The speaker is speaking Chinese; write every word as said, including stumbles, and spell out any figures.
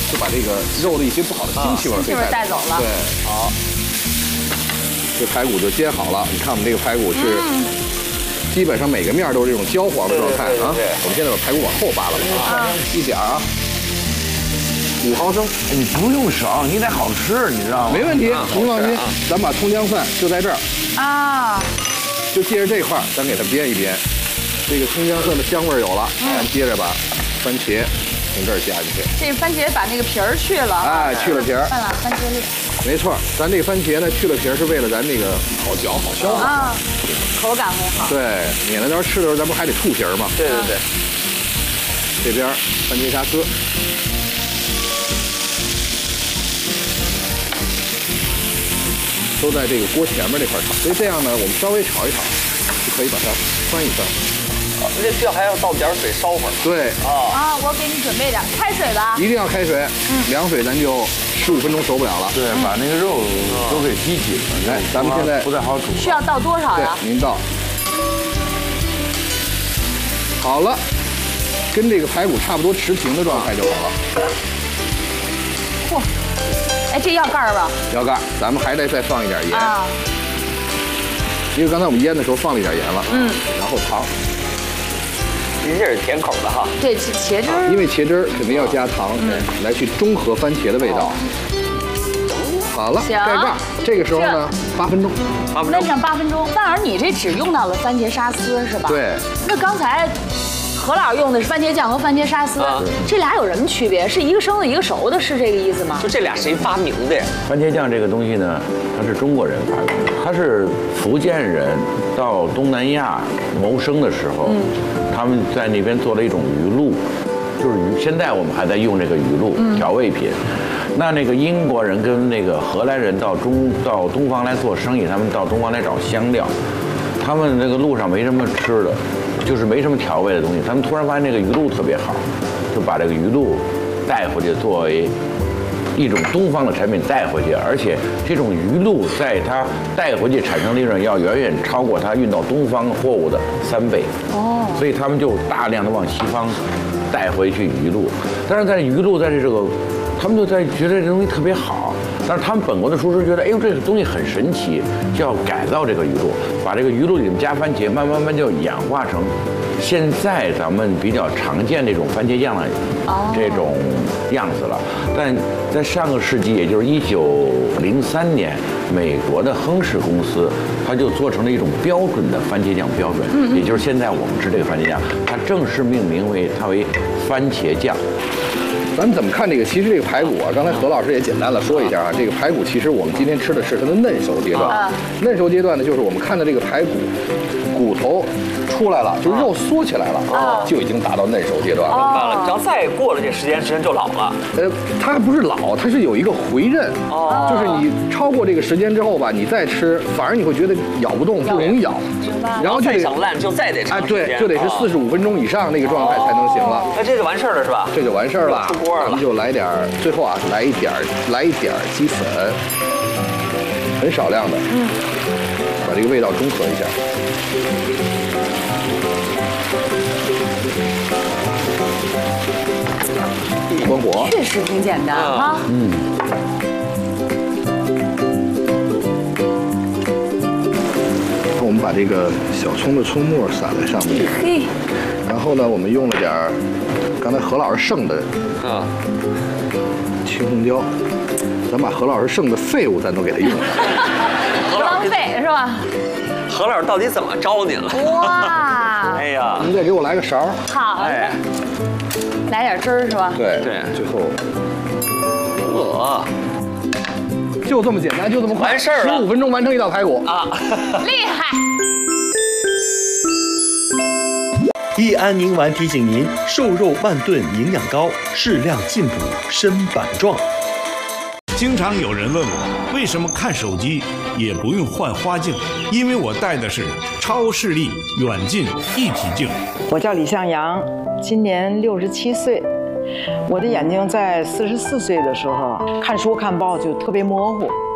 就把这个肉的一些不好的腥气味给带走了。 对，好，这排骨就煎好了。你看我们这个排骨是。基本上每个面都是这种焦黄的状态啊！我们现在把排骨往后扒了吧，一点啊，五毫升。 你不用省，你得好吃，你知道吗？ 没问题，您放心，咱把葱姜蒜就在这儿啊， 就借着这块儿，咱给它煸一煸。这个葱姜蒜的香味有了，咱接着把番茄从这儿加进去。 这番茄把那个皮儿去了， 哎，去了皮儿。 拌了番茄粒。 没错，咱这个番茄呢，去了皮儿是为了咱那个好嚼好消化。啊。 口感会好， 对，免得到时候吃的时候咱不还得吐皮儿吗？ 对对对。 这边番茄沙司，都在这个锅前面这块炒，所以这样呢，我们稍微炒一炒，就可以把它翻一翻。 啊，这这还要倒点水烧会儿。 对。 啊啊，我给你准备点开水吧。 一定要开水，嗯，凉水咱就十五分钟熟不了了。 对，把那个肉都给激起了。 来，咱们现在不太好煮。 需要倒多少呀？ 对，您倒。好了，跟这个排骨差不多持平的状态就好了。 嚯，哎，这要盖儿吧？ 要盖，咱们还得再放一点盐。啊。因为刚才我们腌的时候放了一点盐了。嗯。然后糖。 您这是甜口的哈。 对，茄汁儿。 因为茄汁儿肯定要加糖，来去中和番茄的味道。好了，盖盖。这个时候呢，八分钟。 八分钟。 焖上八分钟。万儿，你这只用到了番茄沙司是吧？ 对。 那刚才何老用的是番茄酱和番茄沙司，这俩有什么区别？是一个生的，一个熟的，是这个意思吗？ 就这俩谁发明的呀？ 番茄酱这个东西呢，它是中国人发明的，它是福建人到东南亚谋生的时候，嗯、他们在那边做了一种鱼露，就是鱼。现在我们还在用这个鱼露、嗯、调味品。那那个英国人跟那个荷兰人到中到东方来做生意，他们到东方来找香料，他们那个路上没什么吃的。就是没什么调味的东西，他们突然发现这个鱼露特别好，就把这个鱼露带回去作为一种东方的产品带回去，而且这种鱼露在它带回去产生利润要远远超过它运到东方货物的三倍。哦，所以他们就大量的往西方带回去鱼露，但是在鱼露在这个，他们就在觉得这东西特别好。但是他们本国的厨师觉得，哎呦，这个东西很神奇，就要改造这个鱼露，把这个鱼露里面加番茄，慢慢慢就演化成现在咱们比较常见这种番茄酱的这种样子了。但在上个世纪，也就是一九零三年，美国的亨氏公司，它就做成了一种标准的番茄酱标准，也就是现在我们吃这个番茄酱，它正式命名为它为番茄酱。 咱们怎么看这个？其实这个排骨啊，刚才何老师也简单的说一下啊，这个排骨其实我们今天吃的是它的嫩熟阶段。啊、嫩熟阶段呢，就是我们看到这个排骨骨头出来了，就是肉缩起来了，啊、就已经达到嫩熟阶段了。 明白了，只要再过了这时间，时间就老了。 呃，它不是老，它是有一个回韧。哦。就是你超过这个时间之后吧，你再吃，反而你会觉得咬不动，不容易咬。然后就得想烂就再得长哎，对，就得是四十五分钟以上那个状态才能行了。 那这就完事儿了是吧？ 这就完事儿了。 出锅了。 咱们就来点儿，最后啊，来一点儿，来一点儿鸡粉，很少量的，嗯，把这个味道中和一下。关火。 确实挺简单啊。嗯。 我们把这个小葱的葱末撒在上面，嘿，然后呢，我们用了点儿刚才何老师剩的啊青红椒，咱把何老师剩的废物咱都给他用了， 不浪费是吧？ 何老师到底怎么招您了？哇！哎呀， 您再给我来个勺。 好，哎，来点汁儿是吧？ 对对，最后，我。就这么简单，就这么快， 完事儿了。 十五分钟完成一道排骨啊， 厉害！ 益安宁丸提醒您：瘦肉万吨营养高，适量进补身板壮。 经常有人问我，为什么看手机也不用换花镜？因为我戴的是超视力远近一体镜。 我叫李向阳，今年六十七岁。我的眼睛在四十四岁的时候看书看报就特别模糊，